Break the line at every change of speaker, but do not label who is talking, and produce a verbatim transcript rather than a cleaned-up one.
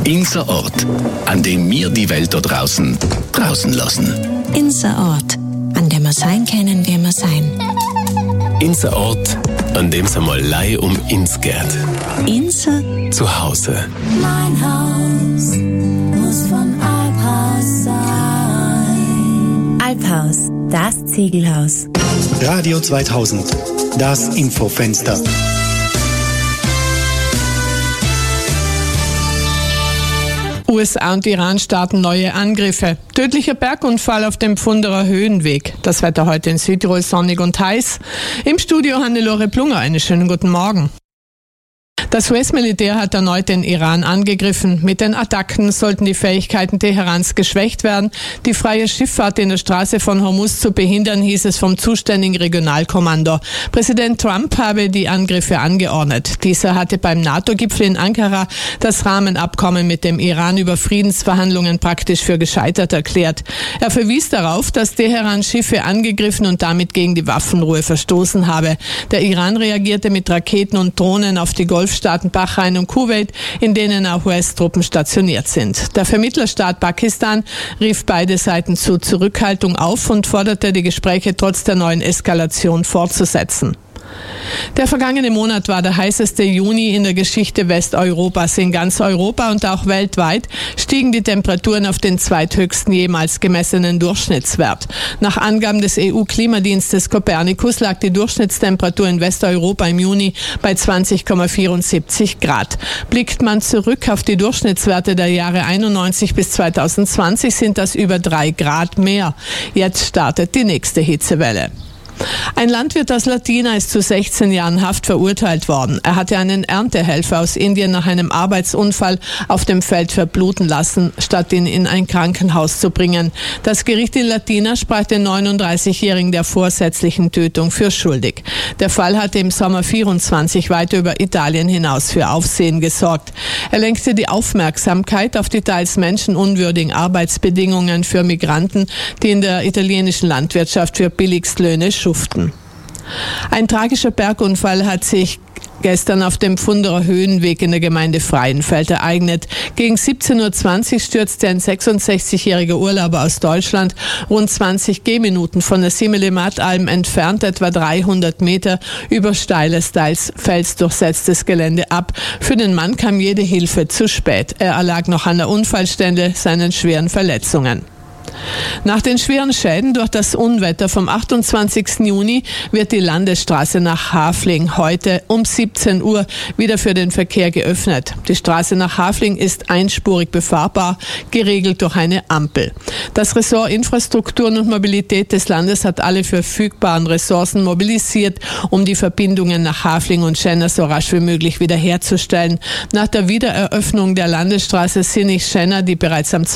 Unser Ort, an dem wir die Welt da draußen draußen lassen.
Unser Ort, an dem wir sein können, wie wir sein.
Unser Ort, an dem es einmal Leih um uns geht.
Unser
Zuhause.
Mein Haus muss von Alphaus sein.
Alphaus, das Ziegelhaus.
Radio zweitausend, das Infofenster.
U S A und Iran starten neue Angriffe. Tödlicher Bergunfall auf dem Pfunderer Höhenweg. Das Wetter heute in Südtirol sonnig und heiß. Im Studio Hannelore Plunger. Einen schönen guten Morgen. Das U S-Militär hat erneut den Iran angegriffen. Mit den Attacken sollten die Fähigkeiten Teherans geschwächt werden. Die freie Schifffahrt in der Straße von Hormuz zu behindern, hieß es vom zuständigen Regionalkommando. Präsident Trump habe die Angriffe angeordnet. Dieser hatte beim NATO-Gipfel in Ankara das Rahmenabkommen mit dem Iran über Friedensverhandlungen praktisch für gescheitert erklärt. Er verwies darauf, dass Teheran Schiffe angegriffen und damit gegen die Waffenruhe verstoßen habe. Der Iran reagierte mit Raketen und Drohnen auf die Golf Staaten Bahrain und Kuwait, in denen auch U S-Truppen stationiert sind. Der Vermittlerstaat Pakistan rief beide Seiten zu Zurückhaltung auf und forderte, die Gespräche trotz der neuen Eskalation fortzusetzen. Der vergangene Monat war der heißeste Juni in der Geschichte Westeuropas. In ganz Europa und auch weltweit stiegen die Temperaturen auf den zweithöchsten jemals gemessenen Durchschnittswert. Nach Angaben des E U-Klimadienstes Copernicus lag die Durchschnittstemperatur in Westeuropa im Juni bei zwanzig Komma vierundsiebzig Grad. Blickt man zurück auf die Durchschnittswerte der Jahre einundneunzig bis zweitausendzwanzig, sind das über drei Grad mehr. Jetzt startet die nächste Hitzewelle. Ein Landwirt aus Latina ist zu sechzehn Jahren Haft verurteilt worden. Er hatte einen Erntehelfer aus Indien nach einem Arbeitsunfall auf dem Feld verbluten lassen, statt ihn in ein Krankenhaus zu bringen. Das Gericht in Latina sprach den neununddreißigjährigen der vorsätzlichen Tötung für schuldig. Der Fall hatte im Sommer vierundzwanzig weit über Italien hinaus für Aufsehen gesorgt. Er lenkte die Aufmerksamkeit auf die teils menschenunwürdigen Arbeitsbedingungen für Migranten, die in der italienischen Landwirtschaft für Billigstlöhne schuften. Ein tragischer Bergunfall hat sich gestern auf dem Pfunderer Höhenweg in der Gemeinde Freienfeld ereignet. Gegen siebzehn Uhr zwanzig stürzte ein sechsundsechzigjähriger Urlauber aus Deutschland rund zwanzig Gehminuten von der Simele-Matt-Alm entfernt, etwa dreihundert Meter, über steiles, teils felsdurchsetztes Gelände ab. Für den Mann kam jede Hilfe zu spät. Er erlag noch an der Unfallstelle seinen schweren Verletzungen. Nach den schweren Schäden durch das Unwetter vom achtundzwanzigsten Juni wird die Landesstraße nach Hafling heute um siebzehn Uhr wieder für den Verkehr geöffnet. Die Straße nach Hafling ist einspurig befahrbar, geregelt durch eine Ampel. Das Ressort Infrastrukturen und Mobilität des Landes hat alle verfügbaren Ressourcen mobilisiert, um die Verbindungen nach Hafling und Schenna so rasch wie möglich wiederherzustellen. Nach der Wiedereröffnung der Landesstraße Sinich-Schenna, die bereits am